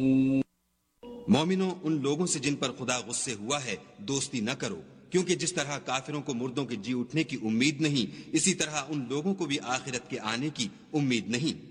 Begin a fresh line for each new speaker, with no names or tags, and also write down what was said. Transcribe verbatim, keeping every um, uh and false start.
मोमिनों, उन लोगों से जिन पर खुदा गुस्से हुआ है दोस्ती न करो, क्योंकि जिस तरह काफिरों को मुर्दों के जी उठने की उम्मीद नहीं, इसी तरह उन लोगों को भी आखिरत के आने की उम्मीद नहीं।